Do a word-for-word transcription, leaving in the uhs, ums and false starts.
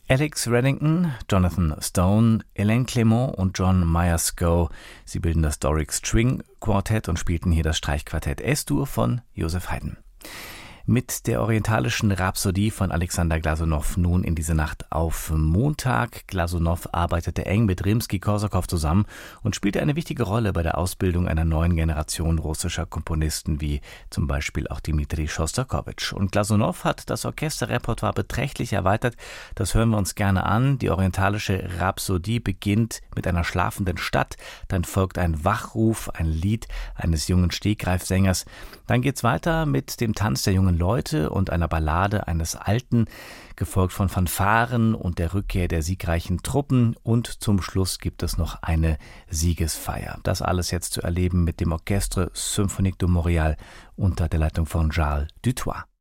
Alex Reddington, Jonathan Stone, Elaine Clement und John Myers-Go. Sie bilden das Doric String Quartett und spielten hier das Streichquartett S-Dur von Joseph Haydn. Mit der orientalischen Rhapsodie von Alexander Glasunow nun in diese Nacht auf Montag. Glasunow arbeitete eng mit Rimski-Korsakow zusammen und spielte eine wichtige Rolle bei der Ausbildung einer neuen Generation russischer Komponisten, wie zum Beispiel auch Dmitri Schostakowitsch. Und Glasunow hat das Orchesterrepertoire beträchtlich erweitert. Das hören wir uns gerne an. Die orientalische Rhapsodie beginnt mit einer schlafenden Stadt, dann folgt ein Wachruf, ein Lied eines jungen Stegreifsängers. Dann geht's weiter mit dem Tanz der jungen Leute und einer Ballade eines Alten, gefolgt von Fanfaren und der Rückkehr der siegreichen Truppen, und zum Schluss gibt es noch eine Siegesfeier. Das alles jetzt zu erleben mit dem Orchestre Symphonique de Montréal unter der Leitung von Charles Dutoit.